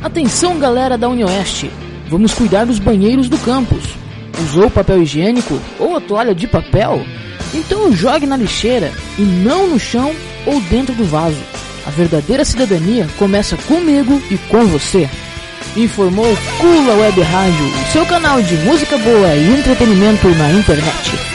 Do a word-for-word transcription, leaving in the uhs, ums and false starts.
Atenção, galera da Unioeste, vamos cuidar dos banheiros do campus. Usou papel higiênico ou a toalha de papel? Então jogue na lixeira e não no chão ou dentro do vaso. A verdadeira cidadania começa comigo e com você. Informou Cula Web Rádio, o seu canal de música boa e entretenimento na internet.